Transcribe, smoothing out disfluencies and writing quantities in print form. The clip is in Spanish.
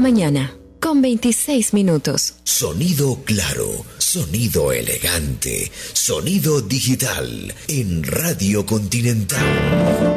mañana, con 26 minutos. Sonido claro, sonido elegante, sonido digital en Radio Continental.